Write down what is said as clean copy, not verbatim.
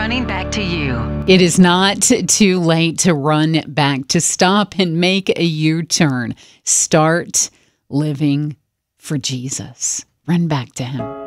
running back to you. It is not too late to run back, to stop and make a U-turn. Start living for Jesus. Run back to him.